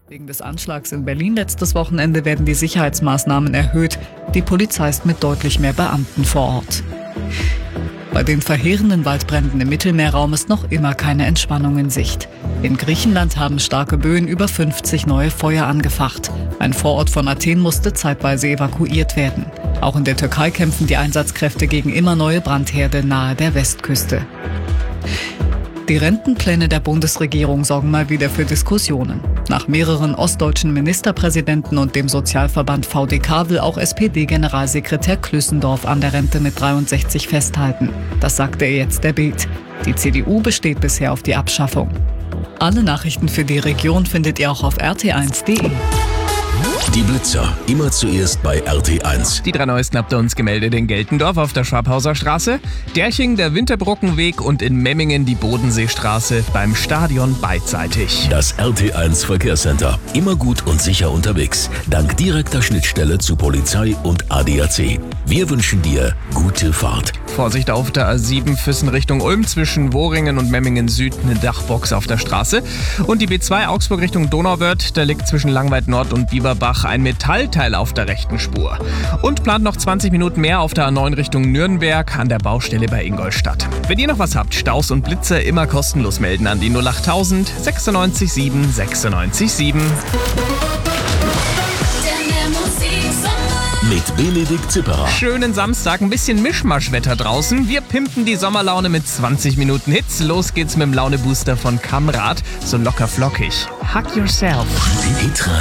Wegen des Anschlags in Berlin letztes Wochenende werden die Sicherheitsmaßnahmen erhöht. Die Polizei ist mit deutlich mehr Beamten vor Ort. Bei den verheerenden Waldbränden im Mittelmeerraum ist noch immer keine Entspannung in Sicht. In Griechenland haben starke Böen über 50 neue Feuer angefacht. Ein Vorort von Athen musste zeitweise evakuiert werden. Auch in der Türkei kämpfen die Einsatzkräfte gegen immer neue Brandherde nahe der Westküste. Die Rentenpläne der Bundesregierung sorgen mal wieder für Diskussionen. Nach mehreren ostdeutschen Ministerpräsidenten und dem Sozialverband VDK will auch SPD-Generalsekretär Klüssendorf an der Rente mit 63 festhalten. Das sagte er jetzt der Bild. Die CDU besteht bisher auf die Abschaffung. Alle Nachrichten für die Region findet ihr auch auf rt1.de. Die Blitzer, immer zuerst bei RT1. Die 3 neuesten habt ihr uns gemeldet in Geltendorf auf der Schwabhauser Straße, Derching der Winterbrockenweg und in Memmingen die Bodenseestraße beim Stadion beidseitig. Das RT1 Verkehrscenter, immer gut und sicher unterwegs, dank direkter Schnittstelle zu Polizei und ADAC. Wir wünschen dir gute Fahrt. Vorsicht auf der A7 Füssen Richtung Ulm zwischen Wohringen und Memmingen Süd eine Dachbox auf der Straße. Und die B2 Augsburg Richtung Donauwörth, da liegt zwischen Langweid Nord und Bieberbach ein Metallteil auf der rechten Spur. Und plant noch 20 Minuten mehr auf der A9 Richtung Nürnberg an der Baustelle bei Ingolstadt. Wenn ihr noch was habt, Staus und Blitze immer kostenlos melden an die 08000 96 7 96 7. Mit Benedikt Zipperer. Schönen Samstag, ein bisschen Mischmaschwetter draußen. Wir pimpen die Sommerlaune mit 20 Minuten Hits. Los geht's mit dem Launebooster von Kamrad, so locker flockig. Hug yourself.